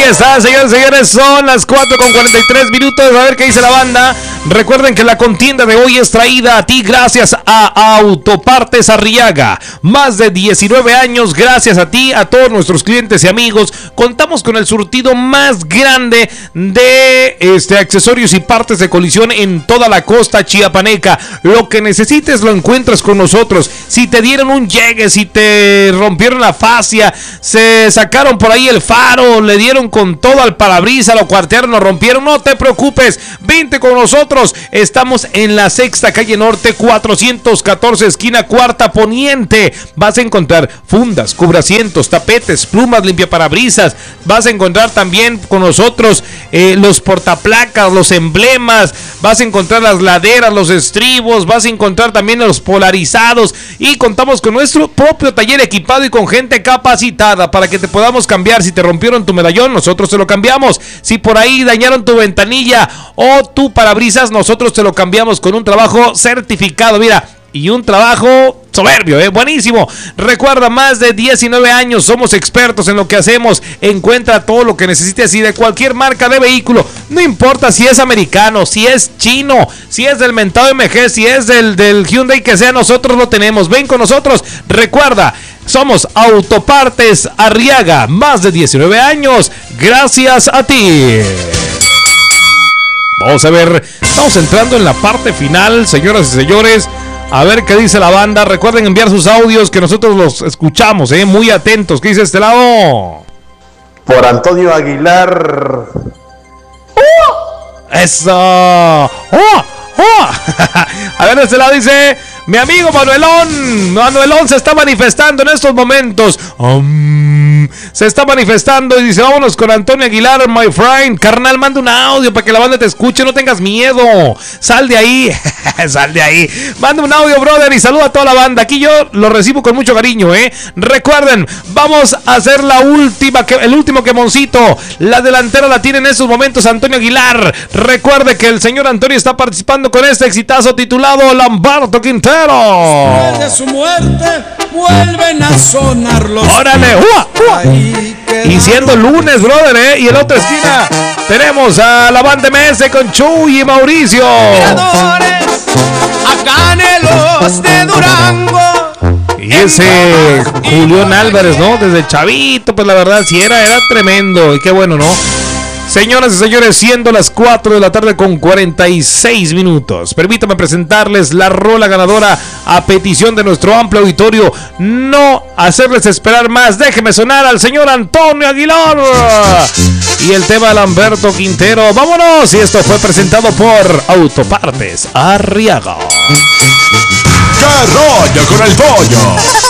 está, señores y señores, son las 4:43. A ver qué dice la banda. Recuerden que la contienda de hoy es traída a ti gracias a Autopartes Arriaga. Más de 19 años, gracias a ti, a todos nuestros clientes y amigos. Contamos con el surtido más grande de accesorios y partes de colisión en toda la costa chiapaneca. Lo que necesites lo encuentras con nosotros. Si te dieron un llegue, si te rompieron la fascia, se sacaron por ahí el faro, le dieron con todo al parabrisas, lo cuartearon, lo rompieron, no te preocupes, vente con nosotros. Estamos en la Sexta Calle Norte 414, esquina Cuarta Poniente. Vas a encontrar fundas, cubrasientos, tapetes, plumas, limpiaparabrisas. Vas a encontrar también con nosotros los portaplacas, los emblemas. Vas a encontrar las laderas, los estribos. Vas a encontrar también los polarizados. Y contamos con nuestro propio taller equipado y con gente capacitada para que te podamos cambiar. Si te rompieron tu medallón, nosotros te lo cambiamos. Si por ahí dañaron tu ventanilla o tu parabrisas, nosotros te lo cambiamos con un trabajo certificado, mira, y un trabajo soberbio, buenísimo. Recuerda, más de 19 años, somos expertos en lo que hacemos. Encuentra todo lo que necesites y de cualquier marca de vehículo. No importa si es americano, si es chino, si es del mentado MG, si es del Hyundai que sea, nosotros lo tenemos. Ven con nosotros. Recuerda, somos Autopartes Arriaga, más de 19 años, gracias a ti. Vamos a ver, estamos entrando en la parte final, señoras y señores. A ver qué dice la banda. Recuerden enviar sus audios que nosotros los escuchamos, muy atentos. ¿Qué dice este lado? Por Antonio Aguilar. ¡Eso! A ver, de este lado dice: mi amigo Manuelón se está manifestando en estos momentos. Se está manifestando y dice: vámonos con Antonio Aguilar, my friend. Carnal, manda un audio para que la banda te escuche, no tengas miedo. Sal de ahí, sal de ahí. Manda un audio, brother, y saluda a toda la banda. Aquí yo lo recibo con mucho cariño, Recuerden, vamos a hacer el último quemoncito. La delantera la tiene en estos momentos Antonio Aguilar. Recuerde que el señor Antonio está participando con este exitazo titulado Lamberto Quintero. Después de su muerte vuelven a sonar los... ¡Órale! Y siendo lunes, brother, y en la otra esquina tenemos a la banda MS con Chuy y Mauricio. A Canelos de Durango. Y ese Julián Álvarez, ¿no? Desde chavito, pues la verdad, sí era tremendo. Y qué bueno, ¿no? Señoras y señores, siendo las 4:46. Permítame presentarles la rola ganadora a petición de nuestro amplio auditorio. No hacerles esperar más. Déjeme sonar al señor Antonio Aguilar. Y el tema de Lamberto Quintero. ¡Vámonos! Y esto fue presentado por Autopartes Arriaga. ¡Qué rollo con el pollo!